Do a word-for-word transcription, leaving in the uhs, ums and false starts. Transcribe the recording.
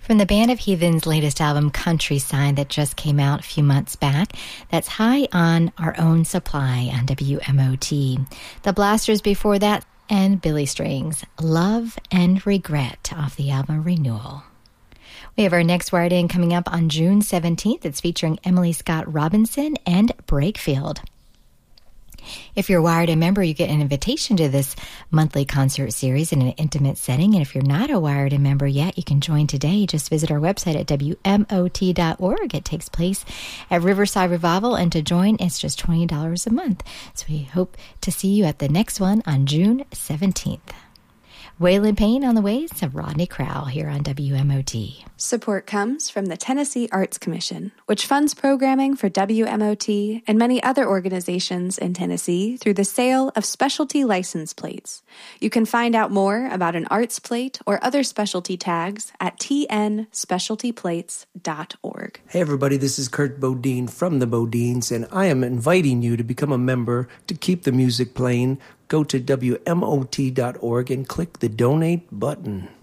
From the Band of Heathen's latest album, Countryside, that just came out a few months back. That's High on Our Own Supply on W M O T. The Blasters before that, and Billy Strings, Love and Regret off the album Renewal. We have our next Wired In coming up on June seventeenth. It's featuring Emily Scott Robinson and Breakfield. If you're a Wired In member, you get an invitation to this monthly concert series in an intimate setting. And if you're not a Wired In member yet, you can join today. Just visit our website at W M O T dot org. It takes place at Riverside Revival, and to join, it's just twenty dollars a month. So we hope to see you at the next one on June seventeenth. Waylon Payne on the ways of Rodney Crowell here on W M O T. Support comes from the Tennessee Arts Commission, which funds programming for W M O T and many other organizations in Tennessee through the sale of specialty license plates. You can find out more about an arts plate or other specialty tags at T N specialty plates dot org. Hey everybody, this is Kurt Bodine from the Bodines, and I am inviting you to become a member to keep the music playing. Go to W M O T dot org and click the donate button.